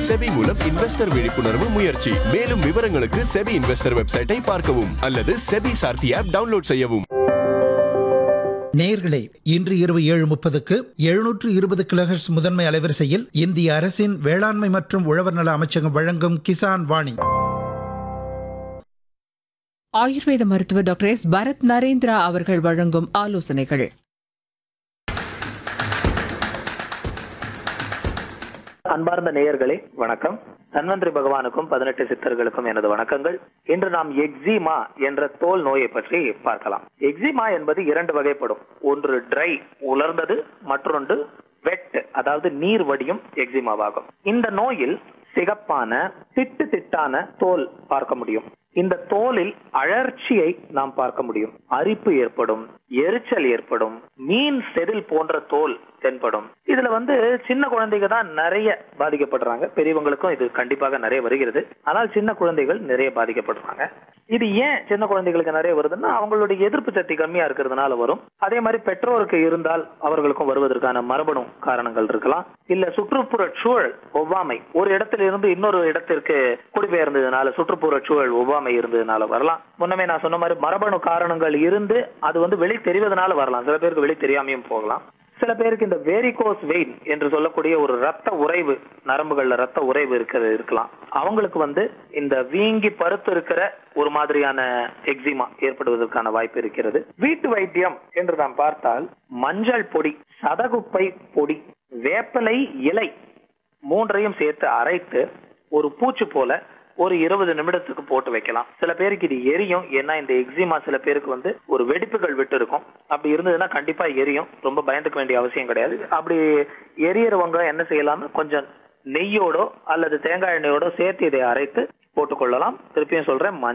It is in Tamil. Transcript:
செபி மூலம் இன்வெஸ்டர் விழிப்புணர்வு முயற்சி. மேலும் விவரங்களுக்கு செபி இன்வெஸ்டர் வெப்சைட்டை பார்க்கவும் அல்லது செபி சார்த்தி ஆப் டவுன்லோட் செய்யவும். நேயர்களே, இன்று இரவு 7:30க்கு 720 கிலோஹெர்ட்ஸ் முதன்மை அலைவரிசையில் இந்திய அரசின் வேளாண்மை மற்றும் உழவர் நல அமைச்சகம் வழங்கும் கிசான் வாணி. ஆயுர்வேத மருத்துவர் டாக்டர் எஸ் பரத் நரேந்திரா அவர்கள் வழங்கும் ஆலோசனைகள். அன்பார்ந்த நேயர்களே, வணக்கம். தன்வந்திரி பகவானுக்கும் 18 சித்தர்களுக்கும் எனது வணக்கங்கள். இன்று நாம் எக்ஸிமா என்ற தோல் நோயை பற்றி பார்க்கலாம். எக்ஸிமா என்பது 2 வகைப்படும். ஒன்று ட்ரை, உலர்ந்தது, மற்றொன்று வெட், அதாவது நீர் வடியும் எக்ஸிமாவாகும். இந்த நோயில் சிகப்பான திட்டு திட்டான தோல் பார்க்க முடியும். இந்த தோலில் அழற்சியை நாம் பார்க்க முடியும். அரிப்பு ஏற்படும், எரிச்சல் ஏற்படும், மீன் செதில் போன்ற தோல் தென்படும். இதுல சின்ன குழந்தைங்க தான் நிறைய பாதிக்கப்படுறாங்க. பெரியவங்களுக்கும் இது கண்டிப்பாக நிறைய வருகிறது. ஆனால் சின்ன குழந்தைகள் நிறைய பாதிக்கப்படுறாங்க. இது ஏன் சின்ன குழந்தைகளுக்கு நிறைய வருதுன்னா, அவங்களுடைய எதிர்ப்பு சக்தி கம்மியா இருக்கிறதுனால வரும். அதே மாதிரி பெற்றோருக்கு இருந்தால் அவர்களுக்கும் வருவதற்கான மரபணு காரணங்கள் இருக்கலாம். இல்ல சுற்றுப்புற சூழல் ஒவ்வாமை, ஒரு இடத்துல இருந்து இன்னொரு இடத்திற்கு குடிபெயர்ந்ததுனால சுற்றுப்புற சூழல் ஒவ்வாமை இருந்ததுனால வரலாம். முன்னமே நான் சொன்ன மாதிரி மரபணு காரணங்கள் இருந்து அது வெளி தெரிவதனால வரலாம். சில பேருக்கு வெளி தெரியாமையும் போகலாம். சில பேருக்கு இந்த வேரிகோஸ் வெயின் என்று சொல்லக்கூடிய ஒரு ரத்த உறைவு, நரம்புகள்ல ரத்த உறைவு இருக்கலாம். அவங்களுக்கு இந்த வீங்கி பருத்து இருக்கிற ஒரு மாதிரியான எக்ஸிமா ஏற்படுவதற்கான வாய்ப்பு இருக்கிறது. வீட்டு வைத்தியம் என்று நாம் பார்த்தால் மஞ்சள் பொடி, சதகுப்பை பொடி, வேப்பலை இலை 3ஐயும் சேர்த்து அரைத்து ஒரு பூச்சு போல ஒரு 20 நிமிடத்துக்கு போட்டு வைக்கலாம். சில பேருக்கு இது எரியும். ஏன்னா இந்த எக்ஸிமா சில பேருக்கு ஒரு வெடிப்புகள் விட்டு இருக்கும். அப்படி இருந்ததுன்னா கண்டிப்பா எரியும். ரொம்ப பயந்துக்க வேண்டிய அவசியம் கிடையாது. அப்படி எரியறவங்க என்ன செய்யலாம், கொஞ்சம் நெய்யோடோ அல்லது தேங்காய் எண்ணெயோட சேர்த்து இதை அரைத்து போட்டுக்கொள்ளலாம். திருப்பியும் சொல்றேன்,